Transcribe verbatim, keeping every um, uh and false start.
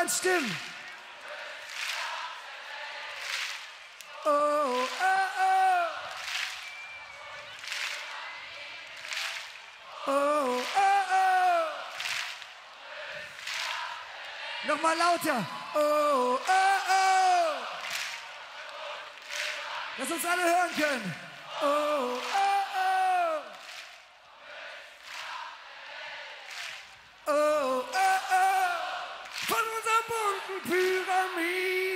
hören Stimmen. Oh, oh, oh. Oh, oh, oh. Nochmal lauter. Oh, oh, oh. Dass uns alle hören können. Oh, oh, oh. Oh, oh, oh. Von unserer bunten Pyramide.